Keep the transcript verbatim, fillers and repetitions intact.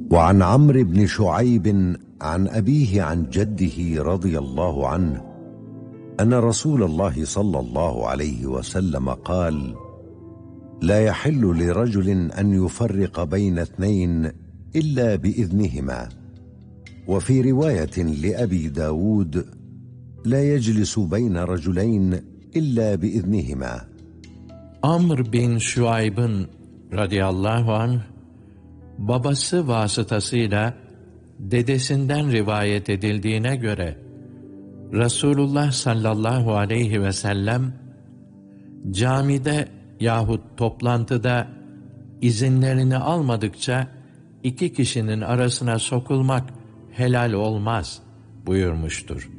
وعن عمرو بن شعيب عن أبيه عن جده رضي الله عنه أن رسول الله صلى الله عليه وسلم قال: لا يحل لرجل أن يفرق بين اثنين إلا بإذنهما. وفي رواية لأبي داود: لا يجلس بين رجلين إلا بإذنهما. Amr bin Şuayb'ın radıyallahu anh, babası vasıtasıyla dedesinden rivayet edildiğine göre, Resulullah sallallahu aleyhi ve sellem, camide yahut toplantıda izinlerini almadıkça iki kişinin arasına sokulmak helal olmaz buyurmuştur.